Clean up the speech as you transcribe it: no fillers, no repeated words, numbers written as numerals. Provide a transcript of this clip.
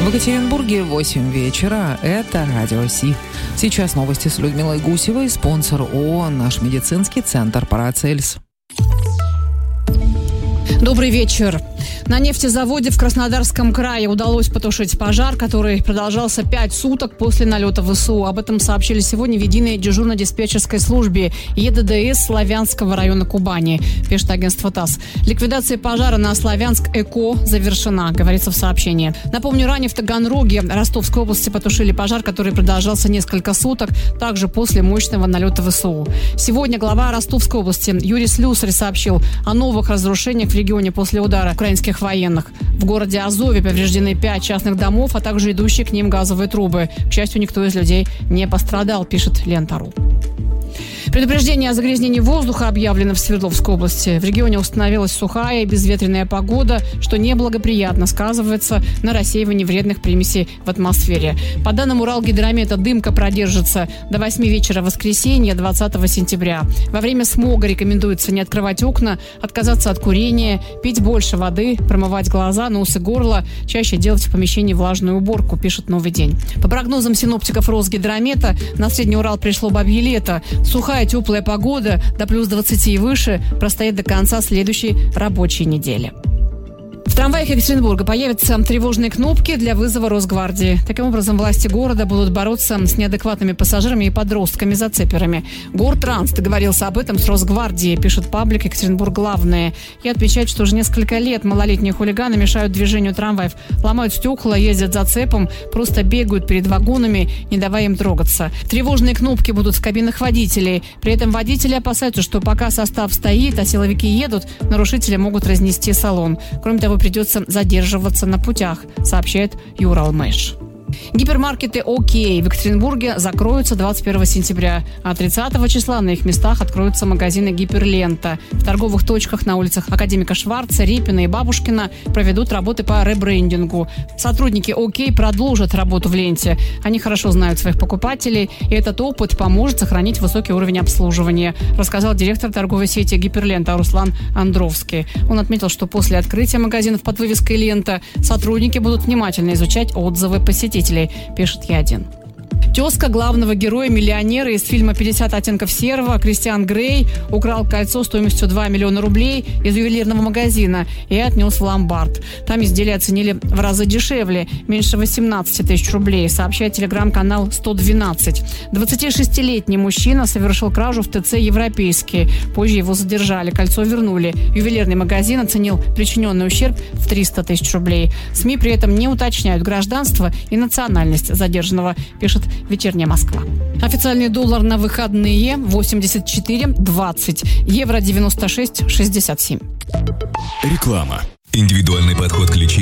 В Екатеринбурге 8 вечера. Это Радио Си. Сейчас новости с Людмилой Гусевой. Спонсор ООО «Наш медицинский центр Парацельс». Добрый вечер. На нефтезаводе в Краснодарском крае удалось потушить пожар, который продолжался 5 суток после налета ВСУ. Об этом сообщили сегодня в единой дежурно-диспетчерской службе ЕДДС Славянского района Кубани, пишет агентство ТАСС. Ликвидация пожара на Славянск-Эко завершена, говорится в сообщении. Напомню, ранее в Таганроге Ростовской области потушили пожар, который продолжался несколько суток, также после мощного налета ВСУ. Сегодня глава Ростовской области Юрий Слюсарь сообщил о новых разрушениях в регионе после удара украинских военных. В городе Азове повреждены 5 частных домов, а также идущие к ним газовые трубы. К счастью, никто из людей не пострадал, пишет Лента.ру. Предупреждение о загрязнении воздуха объявлено в Свердловской области. В регионе установилась сухая и безветренная погода, что неблагоприятно сказывается на рассеивании вредных примесей в атмосфере. По данным Уралгидромета, дымка продержится до 8 вечера воскресенья, 20 сентября. Во время смога рекомендуется не открывать окна, отказаться от курения, пить больше воды, промывать глаза, нос и горло, чаще делать в помещении влажную уборку, пишет «Новый день». По прогнозам синоптиков Росгидромета, на Средний Урал пришло бабье лето. Сухая теплая погода до плюс 20 и выше простоит до конца следующей рабочей недели. В трамваях Екатеринбурга появятся тревожные кнопки для вызова Росгвардии. Таким образом, власти города будут бороться с неадекватными пассажирами и подростками-зацеперами. Гортранс договорился об этом с Росгвардией, пишет паблик «Екатеринбург главное». И отмечает, что уже несколько лет малолетние хулиганы мешают движению трамваев, ломают стекла, ездят зацепом, просто бегают перед вагонами, не давая им трогаться. Тревожные кнопки будут в кабинах водителей. При этом водители опасаются, что пока состав стоит, а силовики едут, нарушители могут разнести салон. Кроме того, придется задерживаться на путях, сообщает Юралмэш. Гипермаркеты ОК в Екатеринбурге закроются 21 сентября, а 30 числа на их местах откроются магазины Гиперлента. В торговых точках на улицах Академика Шварца, Репина и Бабушкина проведут работы по ребрендингу. Сотрудники ОК продолжат работу в ленте. Они хорошо знают своих покупателей, и этот опыт поможет сохранить высокий уровень обслуживания, рассказал директор торговой сети Гиперлента Руслан Андровский. Он отметил, что после открытия магазинов под вывеской «Лента» сотрудники будут внимательно изучать отзывы посетителей, пишет Я1. Тезка главного героя-миллионера из фильма «50 оттенков серого» Кристиан Грей украл кольцо стоимостью 2 миллиона рублей из ювелирного магазина и отнес в ломбард. Там изделия оценили в разы дешевле, меньше 18 тысяч рублей, сообщает телеграм-канал 112. 26-летний мужчина совершил кражу в ТЦ «Европейский». Позже его задержали, кольцо вернули. Ювелирный магазин оценил причиненный ущерб в 300 тысяч рублей. СМИ при этом не уточняют гражданство и национальность задержанного, пишет «Вечерняя Москва». Официальный доллар на выходные 84.20, евро 96.67. Реклама. Индивидуальный подход к лечению